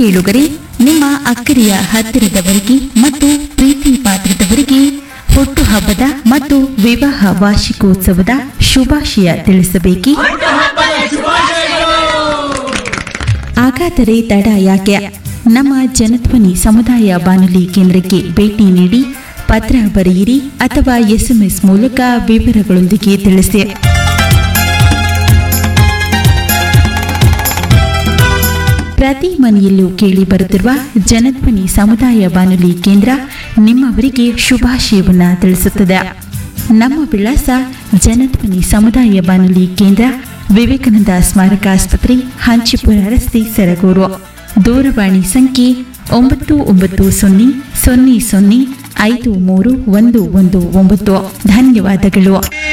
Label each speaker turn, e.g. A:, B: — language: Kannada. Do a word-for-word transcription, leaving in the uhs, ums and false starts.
A: ಕೇಳುಗರೆ, ನಿಮ್ಮ ಅಕ್ಕರೆಯ ಹತ್ತಿರದವರಿಗೆ ಮತ್ತು ಪ್ರೀತಿ ಪಾತ್ರದವರಿಗೆ ಹುಟ್ಟುಹಬ್ಬದ ಮತ್ತು ವಿವಾಹ ವಾರ್ಷಿಕೋತ್ಸವದ ಶುಭಾಶಯ ತಿಳಿಸಬೇಕೇ? ಹಾಗಾದರೆ ತಡ ಯಾಕೆ? ನಮ್ಮ ಜನಧ್ವನಿ ಸಮುದಾಯ ಬಾನುಲಿ ಕೇಂದ್ರಕ್ಕೆ ಭೇಟಿ ನೀಡಿ ಪತ್ರ ಬರೆಯಿರಿ ಅಥವಾ ಎಸ್ಎಂಎಸ್ ಮೂಲಕ ವಿವರಗಳೊಂದಿಗೆ ತಿಳಿಸಿ. ಪ್ರತಿ ಮನೆಯಲ್ಲೂ ಕೇಳಿ ಬರುತ್ತಿರುವ ಜನಧ್ವನಿ ಸಮುದಾಯ ಬಾನುಲಿ ಕೇಂದ್ರ ನಿಮ್ಮವರಿಗೆ ಶುಭಾಶಯವನ್ನ ತಿಳಿಸುತ್ತದೆ. ನಮ್ಮ ವಿಳಾಸ ಜನಧ್ವನಿ ಸಮುದಾಯ ಬಾನುಲಿ ಕೇಂದ್ರ, ವಿವೇಕಾನಂದ ಸ್ಮಾರಕ ಆಸ್ಪತ್ರೆ, ಹಂಚಿಪುರ ರಸ್ತೆ, ಸರಗೂರು. ದೂರವಾಣಿ ಸಂಖ್ಯೆ ಒಂಬತ್ತು ಒಂಬತ್ತು ಸೊನ್ನೆ ಸೊನ್ನೆ ಸೊನ್ನೆ ಐದು ಮೂರು ಒಂದು ಒಂದು ಒಂಬತ್ತು. ಧನ್ಯವಾದಗಳು.